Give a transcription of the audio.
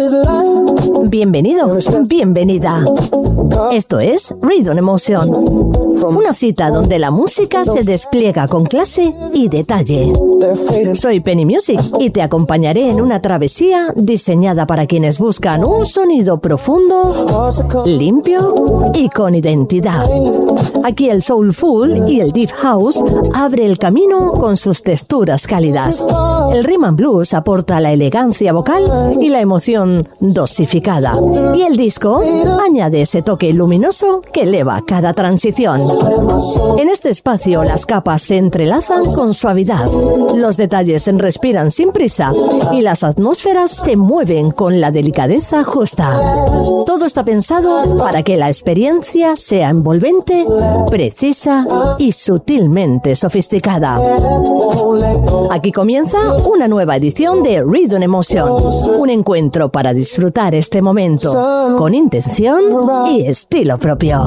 Bienvenido, bienvenida. Esto es Rhythm Emotion, una cita donde la música se despliega con clase y detalle. Soy Penny Music y te acompañaré en una travesía diseñada para quienes buscan un sonido profundo, limpio y con identidad. Aquí el soulful y el deep house abre el camino con sus texturas cálidas. El rhythm and blues aporta la elegancia vocal y la emoción dosificada. Y el disco añade ese toque luminoso que eleva cada transición. En este espacio las capas se entrelazan con suavidad, los detalles respiran sin prisa y las atmósferas se mueven con la delicadeza justa. Todo está pensado para que la experiencia sea envolvente, precisa y sutilmente sofisticada. Aquí comienza una nueva edición de Rhythm Emotion, un encuentro para disfrutar este momento con intención y estilo propio.